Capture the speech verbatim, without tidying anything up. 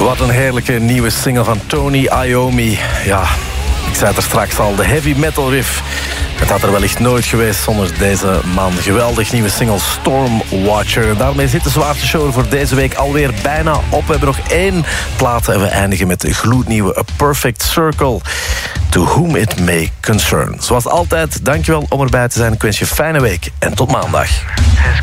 Wat een heerlijke nieuwe single van Tony Iommi. Ja, ik zei het er straks al, de heavy metal riff. Het had er wellicht nooit geweest zonder deze man. Geweldig nieuwe single Stormwatcher. En daarmee zit de zwaarste show voor deze week alweer bijna op. We hebben nog één plaat en we eindigen met de gloednieuwe A Perfect Circle. To whom it may concern. Zoals altijd, dankjewel om erbij te zijn. Ik wens je een fijne week en tot maandag.